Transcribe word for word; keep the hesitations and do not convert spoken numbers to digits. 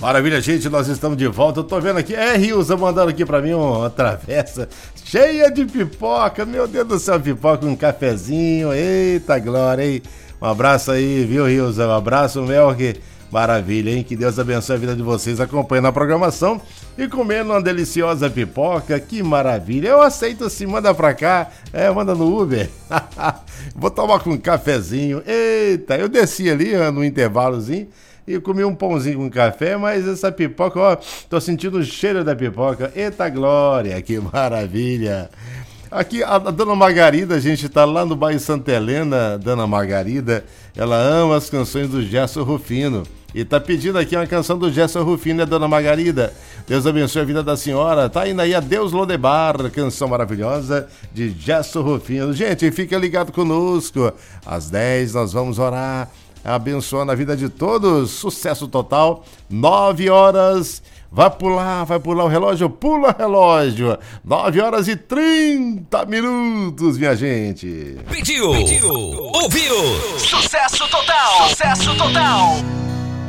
Maravilha, gente, nós estamos de volta. Eu tô vendo aqui, é Rilza mandando aqui pra mim uma travessa cheia de pipoca. Meu Deus do céu, pipoca, um cafezinho. Eita glória, hein? Um abraço aí, viu, Rilza? Um abraço, Melk. Maravilha, hein? Que Deus abençoe a vida de vocês acompanhando a programação e comendo uma deliciosa pipoca. Que maravilha. Eu aceito sim, manda pra cá. É, manda no Uber. Vou tomar com um cafezinho. Eita, eu desci ali no intervalozinho e comi um pãozinho com café, mas essa pipoca, ó, tô sentindo o cheiro da pipoca. Eita glória, que maravilha. Aqui a, a Dona Margarida, a gente tá lá no bairro Santa Helena. Dona Margarida, ela ama as canções do Gerson Rufino e tá pedindo aqui uma canção do Gerson Rufino, né, Dona Margarida? Deus abençoe a vida da senhora. Tá indo aí a Deus Lodebar, canção maravilhosa de Gerson Rufino. Gente, fica ligado conosco. Às dez nós vamos orar, abençoando a vida de todos. Sucesso total. Nove horas. Vai pular, vai pular o relógio, pula relógio. Nove horas e trinta minutos, minha gente. Pediu, Pediu. ouviu. Sucesso total, sucesso total.